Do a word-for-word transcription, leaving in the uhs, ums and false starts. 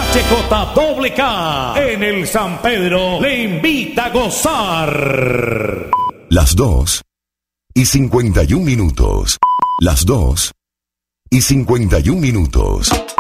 H J K K en el San Pedro le invita a gozar. Las dos y cincuenta y un minutos. Las dos y cincuenta y un minutos.